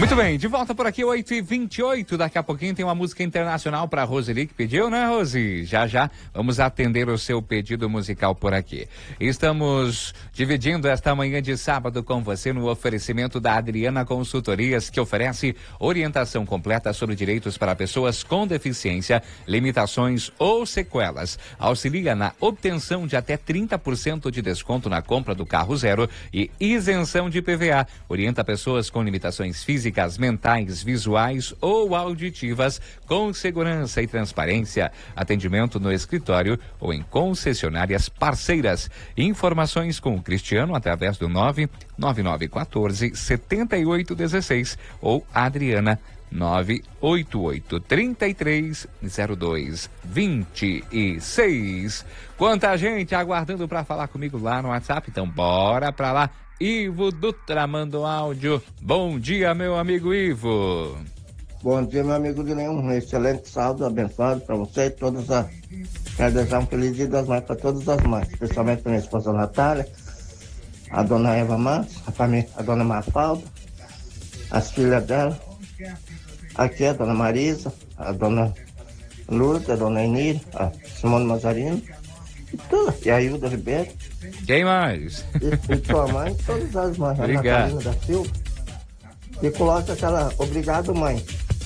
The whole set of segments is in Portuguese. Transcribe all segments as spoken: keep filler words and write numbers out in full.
Muito bem, de volta por aqui, oito e vinte e oito. Daqui a pouquinho tem uma música internacional para a Roseli que pediu, né, Rose? Já já vamos atender o seu pedido musical por aqui. Estamos dividindo esta manhã de sábado com você no oferecimento da Adriana Consultorias, que oferece orientação completa sobre direitos para pessoas com deficiência, limitações ou sequelas. Auxilia na obtenção de até trinta por cento de desconto na compra do carro zero e isenção de I P V A. Orienta pessoas com limitações físicas, mentais, visuais ou auditivas com segurança e transparência. Atendimento no escritório ou em concessionárias parceiras. Informações com o Cristiano através do nove nove nove um quatro sete oito um seis ou Adriana nove oito oito, três três zero dois, dois seis. Quanta gente aguardando para falar comigo lá no WhatsApp, então bora pra lá. Ivo Dutra manda um áudio. Bom dia, meu amigo Ivo. Bom dia, meu amigo Guilherme. Um excelente sábado, abençoado para você e todas as... Quero desejar um feliz dia das mães para todas as mães, especialmente para minha esposa Natália, a dona Eva Matos, a, família, a dona Mafalda, as filhas dela, aqui a dona Marisa, a dona Lourdes, a dona Enira, a Simone Mazarino, e, tudo, e a Hilda Ribeiro. Quem mais? E, e tua mãe, todas as mães. Obrigado. A Natalina da Silva. E coloca aquela, obrigado, mãe.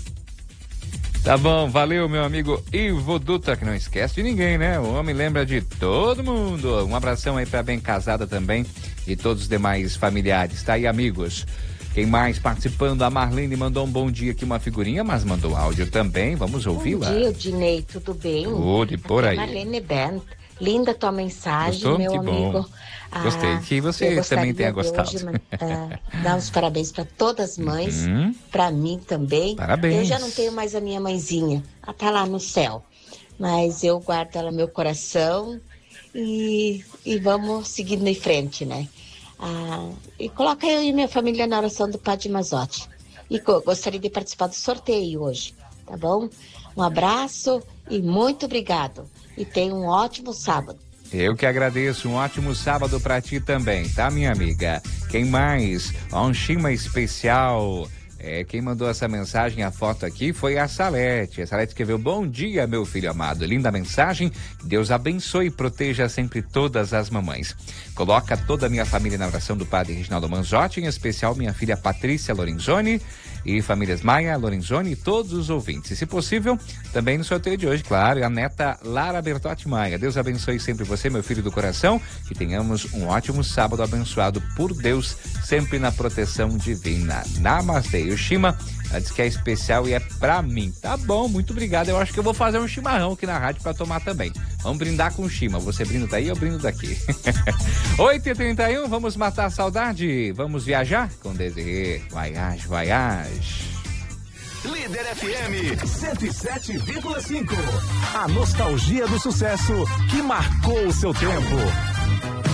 Tá bom, valeu, meu amigo Ivo Dutra, que não esquece de ninguém, né? O homem lembra de todo mundo. Um abração aí pra Bem Casada também e todos os demais familiares, tá? E amigos. Quem mais participando? A Marlene mandou um bom dia aqui, uma figurinha, mas mandou áudio também. Vamos ouvi-la. Bom dia, Dinei, tudo bem? Tudo e por aí. Marlene Bent. Linda tua mensagem, Gostou? meu Que amigo. Bom. Gostei Ah, que você também tenha gostado. Hoje, uh, dar os parabéns para todas as mães, uhum. para mim também. Parabéns. Eu já não tenho mais a minha mãezinha, ela tá lá no céu, mas eu guardo ela no meu coração e, e vamos seguindo em frente, né? Ah, e coloca eu e minha família na oração do Padre Mazotti. E gostaria de participar do sorteio hoje, tá bom? Um abraço e muito obrigado. E tenha um ótimo sábado. Eu que agradeço, um ótimo sábado pra ti também, tá, minha amiga? Quem mais? Um chima especial. É, quem mandou essa mensagem, a foto aqui, foi a Salete. A Salete escreveu: bom dia, meu filho amado. Linda mensagem. Deus abençoe e proteja sempre todas as mamães. Coloca toda a minha família na oração do Padre Reginaldo Manzotti, em especial minha filha Patrícia Lorenzoni e famílias Maia, Lorenzoni e todos os ouvintes. E, se possível, também no sorteio de hoje, claro, a neta Lara Bertotti Maia. Deus abençoe sempre você, meu filho do coração. Que tenhamos um ótimo sábado abençoado por Deus, sempre na proteção divina. Namastê. E o Shima diz que é especial e é pra mim. Tá bom, muito obrigado. Eu acho que eu vou fazer um chimarrão aqui na rádio pra tomar também. Vamos brindar com o Shima. Você brinda daí, eu brindo daqui. oito e trinta e um, vamos matar a saudade. Vamos viajar com Desirê. Voyage, voyage. Líder F M cento e sete vírgula cinco. A nostalgia do sucesso que marcou o seu tempo.